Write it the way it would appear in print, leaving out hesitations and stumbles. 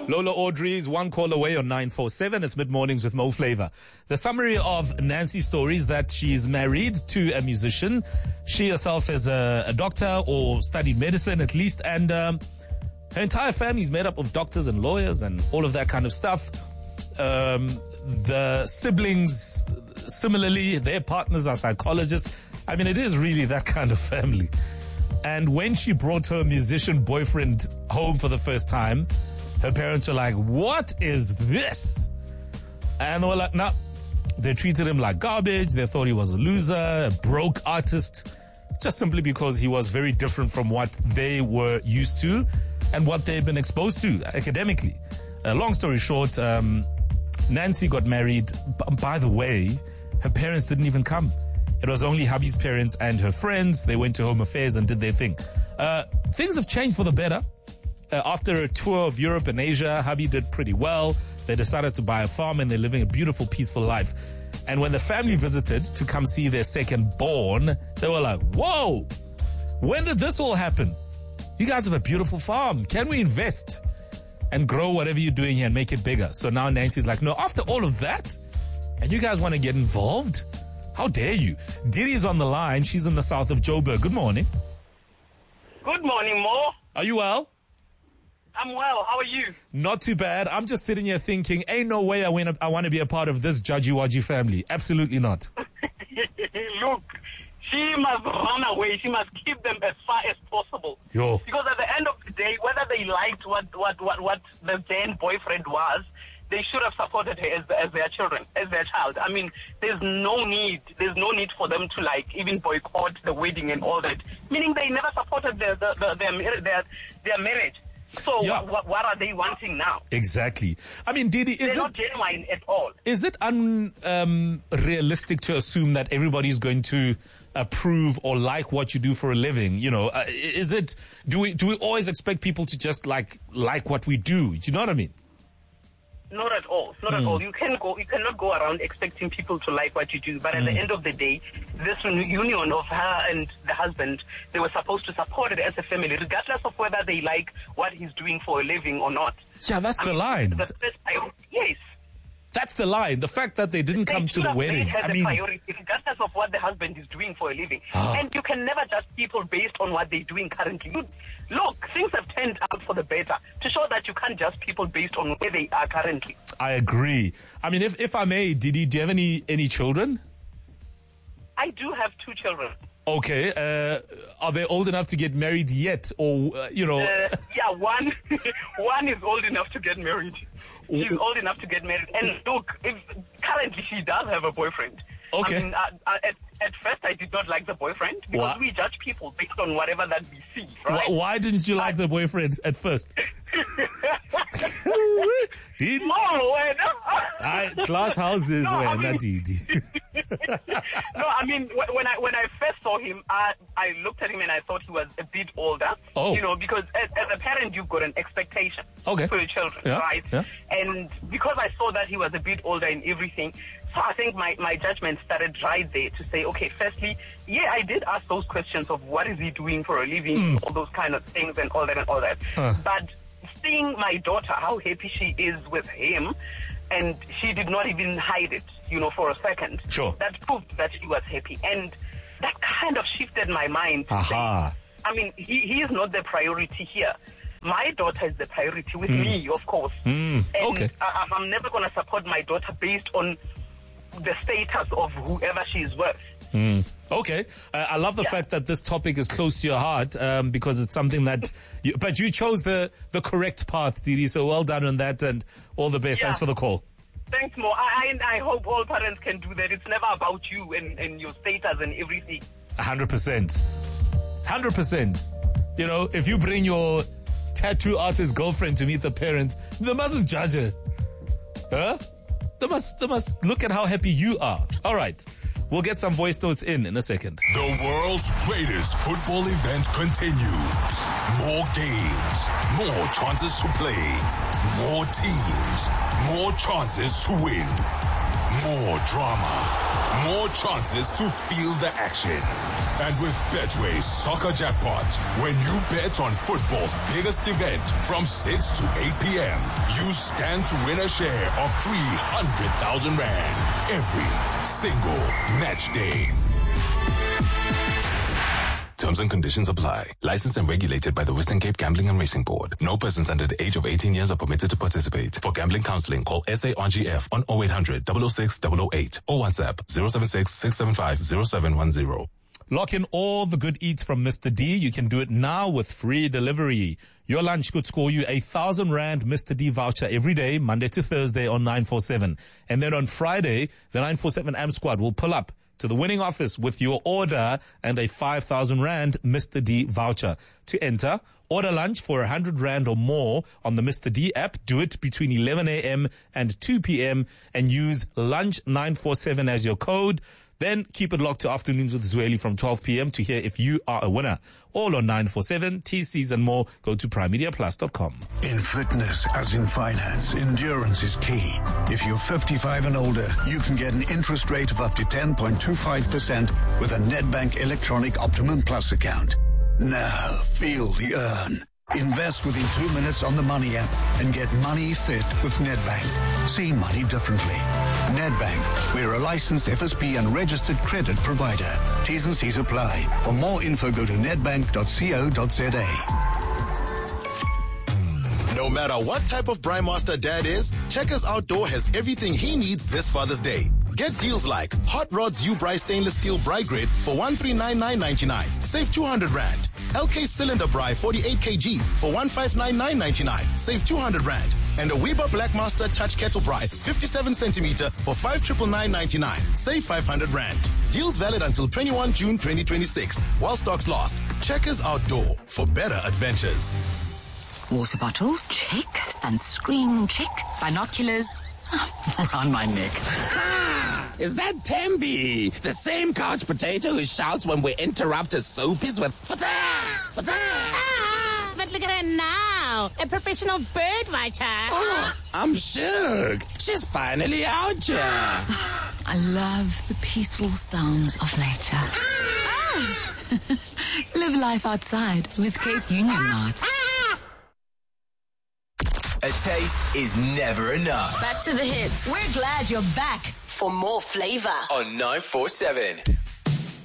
Lola Audrey's One Call Away on 947. It's Mid-Mornings with Mo Flavor. The summary of Nancy's story is that she's married to a musician. She herself is a doctor or studied medicine at least. And her entire family is made up of doctors and lawyers and all of that kind of stuff. The siblings, similarly, their partners are psychologists. I mean, it is really that kind of family. And when she brought her musician boyfriend home for the first time, her parents were like, what is this? And they were like, no. They treated him like garbage. They thought he was a loser, a broke artist, just simply because he was very different from what they were used to and what they'd been exposed to academically. Long story short, Nancy got married. By the way, her parents didn't even come. It was only hubby's parents and her friends. They went to Home Affairs and did their thing. Things have changed for the better. After a tour of Europe and Asia, hubby did pretty well. They decided to buy a farm and they're living a beautiful, peaceful life. And when the family visited to come see their second born, they were like, whoa, when did this all happen? You guys have a beautiful farm. Can we invest and grow whatever you're doing here and make it bigger? So now Nancy's like, no, after all of that, and you guys want to get involved? How dare you? Diddy's on the line. She's in the south of Joburg. Good morning. Good morning, Mo. Are you well? I'm well. How are you? Not too bad. I'm just sitting here thinking, ain't no way I want to be a part of this Judgy Wadgy family. Absolutely not. Look, she must run away. She must keep them as far as possible. Yo. Because at the end of the day, whether they liked what the then boyfriend was, they should have supported her as their children, as their child. I mean, there's no need for them to even boycott the wedding and all that. Meaning they never supported their marriage. So yeah. What are they wanting now? Exactly. I mean, Didi, they're not genuine at all. Is it unrealistic to assume that everybody's going to approve or like what you do for a living? You know, do we always expect people to just like what we do? Do you know what I mean? Not at all. Not at all. You cannot go around expecting people to like what you do. But at the end of the day, this union of her and the husband, they were supposed to support it as a family, regardless of whether they like what he's doing for a living or not. Yeah, that's the line. Yes. That's the line. The fact that they didn't come to the wedding. I mean, priority, regardless of what the husband is doing for a living. And you can never judge people based on what they're doing currently. Look, things have turned out for the better to show that you can't judge people based on where they are currently. I agree. I mean, if I may, Didi, do you have any children? I do have 2 children. Okay. Are they old enough to get married yet? Or, Yeah, one is old enough to get married. She's old enough to get married. And look, currently she does have a boyfriend. Okay. I mean, at first I did not like the boyfriend because we judge people based on whatever that we see, right? Why didn't you like the boyfriend at first? Did? Glass houses, Didi. No, I mean, when I first saw him, I looked at him and I thought he was a bit older. Oh. You know, because as a parent, you've got an expectation for your children, right? Yeah. And because I saw that he was a bit older in everything, so I think my judgment started right there to say, okay, firstly, yeah, I did ask those questions of what is he doing for a living, all those kind of things and all that. But seeing my daughter, how happy she is with him, and she did not even hide it, for a second. Sure. That proved that she was happy. And that kind of shifted my mind. Aha. I mean, he is not the priority here. My daughter is the priority with me, of course. And okay. I'm never going to support my daughter based on the status of whoever she is with. Okay. I love the fact that this topic is close to your heart because it's something that but you chose the correct path, Didi, so well done on that and all the best. Thanks for the call. Thanks, Mo. I hope all parents can do that. It's never about you and your status and everything. 100%. 100%. If you bring your tattoo artist girlfriend to meet the parents, they mustn't judge her. Huh? They must look at how happy you are. All right. We'll get some voice notes in a second. The world's greatest football event continues. More games, more chances to play, more teams, more chances to win, more drama, more chances to feel the action. And with Betway's Soccer Jackpot, when you bet on football's biggest event from 6 to 8 p.m., you stand to win a share of 300,000 Rand every single match day. Terms and conditions apply. Licensed and regulated by the Western Cape Gambling and Racing Board. No persons under the age of 18 years are permitted to participate. For gambling counseling, call SARGF on 0800 006 008 or WhatsApp 076 675 0710. Lock in all the good eats from Mr. D. You can do it now with free delivery. Your lunch could score you 1,000 Rand Mr. D voucher every day, Monday to Thursday on 947. And then on Friday, the 947 AM squad will pull up to the winning office with your order and a 5,000 Rand Mr. D voucher. To enter, order lunch for 100 Rand or more on the Mr. D app. Do it between 11 a.m. and 2 p.m. and use lunch947 as your code. Then keep it locked to Afternoons with Zweli from 12 p.m. to hear if you are a winner. All on 947, TCs and more. Go to primemediaplus.com. In fitness, as in finance, endurance is key. If you're 55 and older, you can get an interest rate of up to 10.25% with a Nedbank Electronic Optimum Plus account. Now, feel the earn. Invest within 2 minutes on the Money app and get money fit with Nedbank. See money differently. Nedbank, we're a licensed FSP and registered credit provider. T's and C's apply. For more info, go to nedbank.co.za. No matter what type of Brightmaster dad is, Checkers Outdoor has everything he needs this Father's Day. Get deals like Hot Rods U-Bri Stainless Steel Bri Grid for 1,399.99. Save 200 Rand. LK Cylinder Bri 48 kg for 1,599.99. Save 200 Rand. And a Weber Blackmaster Touch Kettle Bri 57 centimeter for 5,999.99. Save 500 Rand. Deals valid until 21 June 2026. While stocks last. Checkers Outdoor for better adventures. Water bottle, check. Sunscreen, check. Binoculars, around my neck. Is that Tembi, the same couch potato who shouts when we interrupt his soapies with fata, fata? Ah, but look at her now, a professional bird watcher. Oh, I'm shook. She's finally out here. I love the peaceful sounds of nature. Live life outside with Cape Union Mart. A taste is never enough. Back to the hits. We're glad you're back for more flavor On 947.